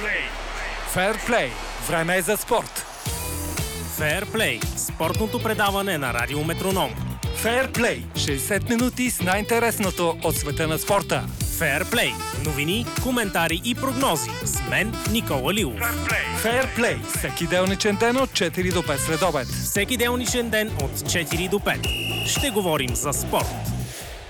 Фейрплей. Време е за спорт. Фейрплей. Спортното предаване на Радио Метроном. Фейрплей. 60 минути с най-интересното от света на спорта. Фейрплей. Новини, коментари и прогнози. С мен Никола Лилов. Фейрплей. Всеки делничен ден от 4 до 5 следобед. Всеки делничен ден от 4 до 5. Ще говорим за спорт.